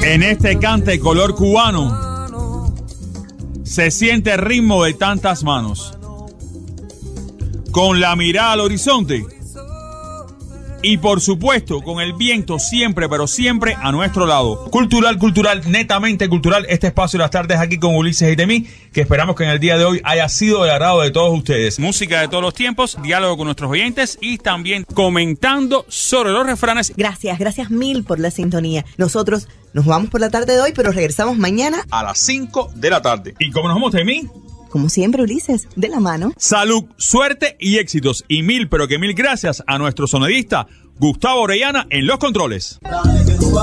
En este cante color cubano se siente el ritmo de tantas manos, con la mirada al horizonte y por supuesto con el viento siempre, pero siempre a nuestro lado. Cultural, netamente cultural, este espacio de las tardes aquí con Ulises y Temí, que esperamos que en el día de hoy haya sido del agrado de todos ustedes. Música de todos los tiempos, diálogo con nuestros oyentes y también comentando sobre los refranes. Gracias mil por la sintonía. Nosotros nos vamos por la tarde de hoy, pero regresamos mañana A las 5 de la tarde. ¿Y cómo nos vamos, Temí? como siempre, Ulises, de la mano. Salud, suerte y éxitos. Y mil, pero que mil gracias a nuestro sonidista Gustavo Orellana en los controles.